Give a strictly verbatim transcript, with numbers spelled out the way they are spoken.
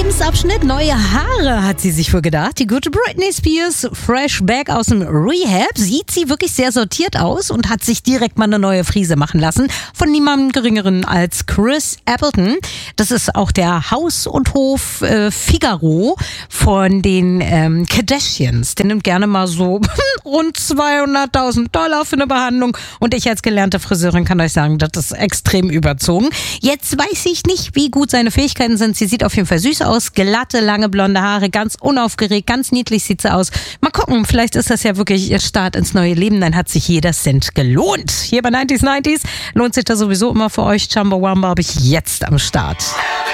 Lebensabschnitt, neue Haare, hat sie sich wohl gedacht. Die gute Britney Spears, fresh back aus dem Rehab, sieht sie wirklich sehr sortiert aus und hat sich direkt mal eine neue Frise machen lassen von niemandem Geringeren als Chris Appleton. Das ist auch der Haus- und Hof äh, Figaro von den ähm, Kardashians. Der nimmt gerne mal so rund zweihunderttausend Dollar für eine Behandlung und ich als gelernte Friseurin kann euch sagen, das ist extrem überzogen. Jetzt weiß ich nicht, wie gut seine Fähigkeiten sind. Sie sieht auf jeden Fall süß aus, glatte, lange blonde Haare, ganz unaufgeregt, ganz niedlich sieht sie aus. Mal gucken, vielleicht ist das ja wirklich ihr Start ins neue Leben, dann hat sich jeder Cent gelohnt. Hier bei neunzig neunzig lohnt sich das sowieso immer für euch. Chumbawamba habe ich jetzt am Start.